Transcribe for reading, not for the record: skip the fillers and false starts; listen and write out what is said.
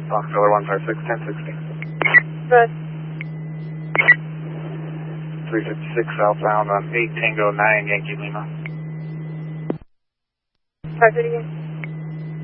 Foxtrot 156, 1060. Good. 356 southbound on 8 Tango 9 Yankee Lima. Try it again.